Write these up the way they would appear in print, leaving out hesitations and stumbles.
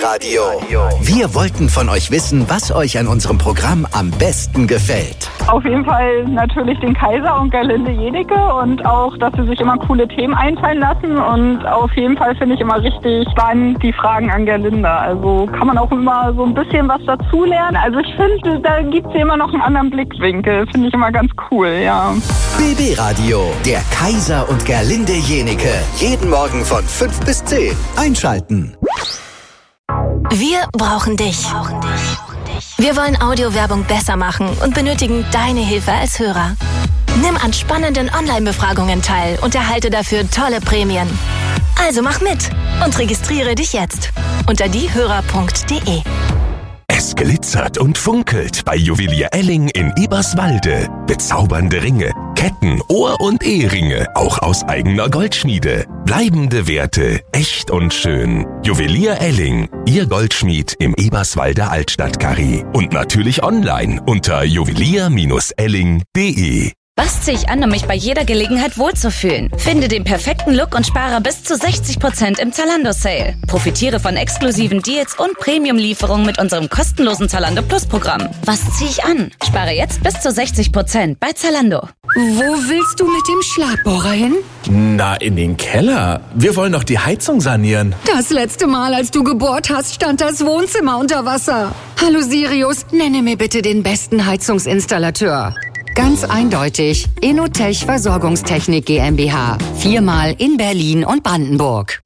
Radio. Wir wollten von euch wissen, was euch an unserem Programm am besten gefällt. Auf jeden Fall natürlich den Kaiser und Gerlinde Jenecke und auch, dass sie sich immer coole Themen einfallen lassen. Und auf jeden Fall finde ich immer richtig spannend die Fragen an Gerlinde. Also kann man auch immer so ein bisschen was dazulernen. Also ich finde, da gibt es immer noch einen anderen Blickwinkel. Finde ich immer ganz cool, ja. BB Radio, der Kaiser und Gerlinde Jenecke. Jeden Morgen von 5 bis 10. Einschalten. Wir brauchen dich. Wir wollen Audiowerbung besser machen und benötigen deine Hilfe als Hörer. Nimm an spannenden Online-Befragungen teil und erhalte dafür tolle Prämien. Also mach mit und registriere dich jetzt unter diehörer.de. Es glitzert und funkelt bei Juwelier Elling in Eberswalde. Bezaubernde Ringe, Ketten, Ohr- und Eheringe, auch aus eigener Goldschmiede. Bleibende Werte, echt und schön. Juwelier Elling, Ihr Goldschmied im Eberswalder Altstadtkarree. Und natürlich online unter juwelier-elling.de. Was ziehe ich an, um mich bei jeder Gelegenheit wohlzufühlen? Finde den perfekten Look und spare bis zu 60% im Zalando-Sale. Profitiere von exklusiven Deals und Premium-Lieferungen mit unserem kostenlosen Zalando Plus-Programm. Was ziehe ich an? Spare jetzt bis zu 60% bei Zalando. Wo willst du mit dem Schlagbohrer hin? Na, in den Keller. Wir wollen doch die Heizung sanieren. Das letzte Mal, als du gebohrt hast, stand das Wohnzimmer unter Wasser. Hallo Sirius, nenne mir bitte den besten Heizungsinstallateur. Ganz eindeutig, Inotech Versorgungstechnik GmbH. 4-mal in Berlin und Brandenburg.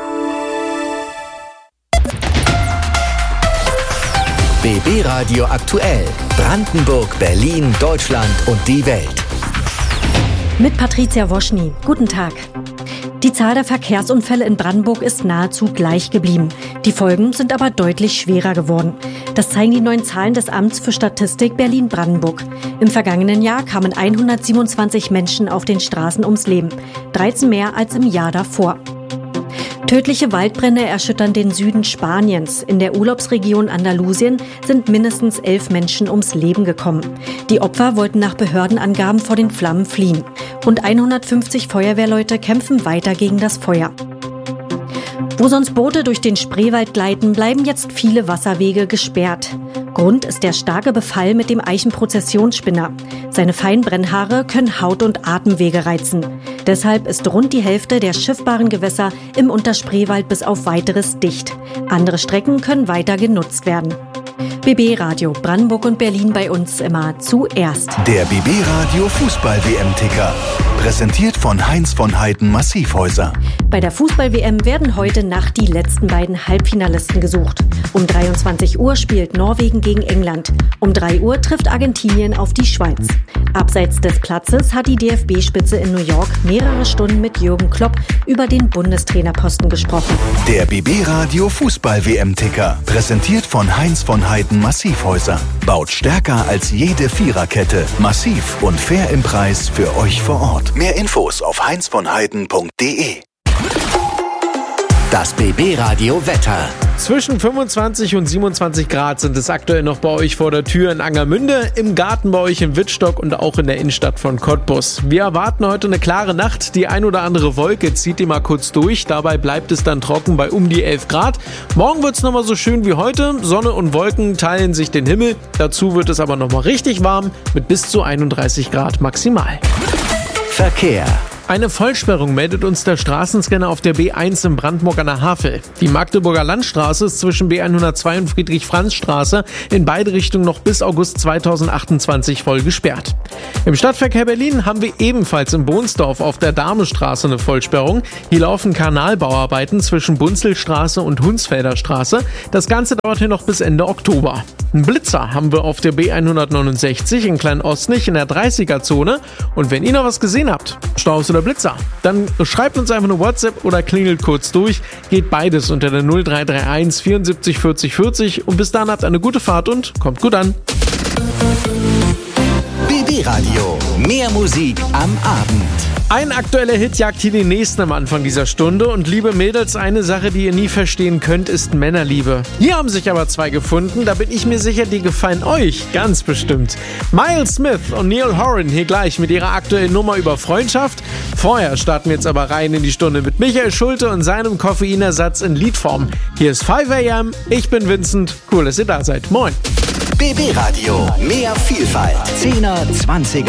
BB Radio aktuell. Brandenburg, Berlin, Deutschland und die Welt. Mit Patricia Woschny. Guten Tag. Die Zahl der Verkehrsunfälle in Brandenburg ist nahezu gleich geblieben. Die Folgen sind aber deutlich schwerer geworden. Das zeigen die neuen Zahlen des Amts für Statistik Berlin-Brandenburg. Im vergangenen Jahr kamen 127 Menschen auf den Straßen ums Leben. 13 mehr als im Jahr davor. Tödliche Waldbrände erschüttern den Süden Spaniens. In der Urlaubsregion Andalusien sind mindestens 11 Menschen ums Leben gekommen. Die Opfer wollten nach Behördenangaben vor den Flammen fliehen. Rund 150 Feuerwehrleute kämpfen weiter gegen das Feuer. Wo sonst Boote durch den Spreewald gleiten, bleiben jetzt viele Wasserwege gesperrt. Grund ist der starke Befall mit dem Eichenprozessionsspinner. Seine feinen Brennhaare können Haut- und Atemwege reizen. Deshalb ist rund die Hälfte der schiffbaren Gewässer im Unterspreewald bis auf Weiteres dicht. Andere Strecken können weiter genutzt werden. BB Radio, Brandenburg und Berlin bei uns immer zuerst. Der BB Radio Fußball-WM-Ticker. Präsentiert von Heinz von Heiden Massivhäuser. Bei der Fußball-WM werden heute Nacht die letzten beiden Halbfinalisten gesucht. Um 23 Uhr spielt Norwegen gegen England. Um 3 Uhr trifft Argentinien auf die Schweiz. Abseits des Platzes hat die DFB-Spitze in New York mehrere Stunden mit Jürgen Klopp über den Bundestrainerposten gesprochen. Der BB Radio Fußball-WM-Ticker. Präsentiert von Heinz von Heiden Massivhäuser. Baut stärker als jede Viererkette. Massiv und fair im Preis für euch vor Ort. Mehr Infos auf heinzvonheiden.de. Das BB Radio Wetter. Zwischen 25 und 27 Grad sind es aktuell noch bei euch vor der Tür in Angermünde, im Garten bei euch in Wittstock und auch in der Innenstadt von Cottbus. Wir erwarten heute eine klare Nacht. Die ein oder andere Wolke zieht immer kurz durch. Dabei bleibt es dann trocken bei um die 11 Grad. Morgen wird es nochmal so schön wie heute. Sonne und Wolken teilen sich den Himmel. Dazu wird es aber nochmal richtig warm mit bis zu 31 Grad maximal. Verkehr. Eine Vollsperrung meldet uns der Straßenscanner auf der B1 in Brandenburg an der Havel. Die Magdeburger Landstraße ist zwischen B102 und Friedrich-Franz-Straße in beide Richtungen noch bis August 2028 voll gesperrt. Im Stadtverkehr Berlin haben wir ebenfalls in Bohnsdorf auf der Damestraße eine Vollsperrung. Hier laufen Kanalbauarbeiten zwischen Bunzelstraße und Hunsfelder Straße. Das Ganze dauert hier noch bis Ende Oktober. Einen Blitzer haben wir auf der B169 in Klein-Ostnich in der 30er-Zone. Und wenn ihr noch was gesehen habt, Staus oder Blitzer, dann schreibt uns einfach eine WhatsApp oder klingelt kurz durch. Geht beides unter der 0331 74 40 40 und bis dann habt eine gute Fahrt und kommt gut an. BB Radio, mehr Musik am Abend. Ein aktueller Hit jagt hier den nächsten am Anfang dieser Stunde. Und liebe Mädels, eine Sache, die ihr nie verstehen könnt, ist Männerliebe. Hier haben sich aber zwei gefunden, da bin ich mir sicher, die gefallen euch ganz bestimmt. Miles Smith und Niall Horan hier gleich mit ihrer aktuellen Nummer über Freundschaft. Vorher starten wir jetzt aber rein in die Stunde mit Michael Schulte und seinem Koffeinersatz in Liedform. Hier ist 5 AM, ich bin Vincent, cool, dass ihr da seid. Moin. BB Radio, mehr Vielfalt, 10er, 20er.